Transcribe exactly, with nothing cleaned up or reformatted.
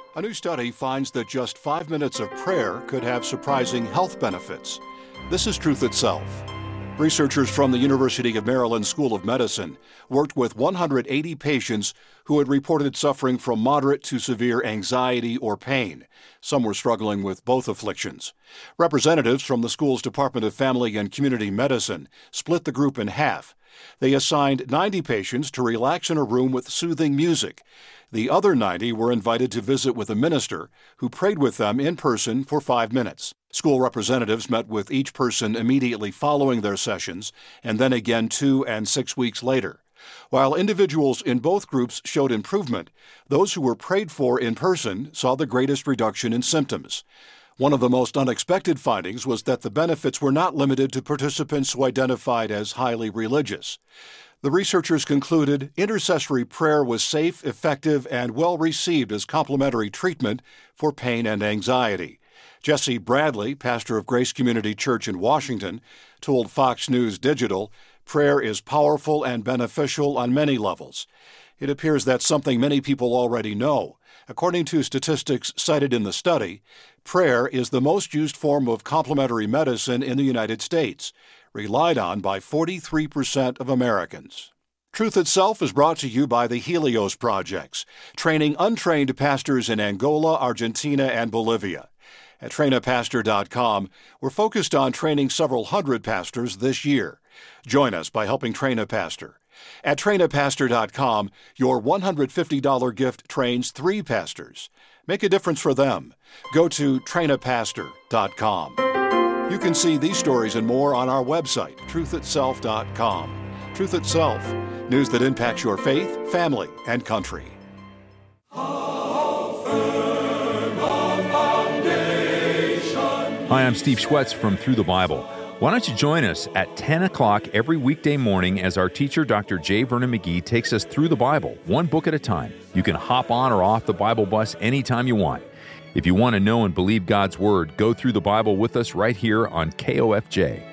A new study finds that just five minutes of prayer could have surprising health benefits. This is Truth Itself. Researchers from the University of Maryland School of Medicine worked with one hundred eighty patients who had reported suffering from moderate to severe anxiety or pain. Some were struggling with both afflictions. Representatives from the school's Department of Family and Community Medicine split the group in half. They assigned ninety patients to relax in a room with soothing music. The other ninety were invited to visit with a minister who prayed with them in person for five minutes. School representatives met with each person immediately following their sessions, and then again two and six weeks later. While individuals in both groups showed improvement, those who were prayed for in person saw the greatest reduction in symptoms. One of the most unexpected findings was that the benefits were not limited to participants who identified as highly religious. The researchers concluded intercessory prayer was safe, effective, and well received as complementary treatment for pain and anxiety. Jesse Bradley, pastor of Grace Community Church in Washington, told Fox News Digital, prayer is powerful and beneficial on many levels. It appears that's something many people already know. According to statistics cited in the study, prayer is the most used form of complementary medicine in the United States, relied on by forty-three percent of Americans. Truth Itself is brought to you by the Helios Projects, training untrained pastors in Angola, Argentina, and Bolivia. At train a pastor dot com, we're focused on training several hundred pastors this year. Join us by helping train a pastor. At train a pastor dot com, your one hundred fifty dollars gift trains three pastors. Make a difference for them. Go to train a pastor dot com. You can see these stories and more on our website, truth itself dot com. Truth Itself, news that impacts your faith, family, and country. Hi, I'm Steve Schwetz from Through the Bible. Why don't you join us at ten o'clock every weekday morning as our teacher, Doctor J. Vernon McGee, takes us through the Bible, one book at a time. You can hop on or off the Bible bus anytime you want. If you want to know and believe God's Word, go through the Bible with us right here on K O F J.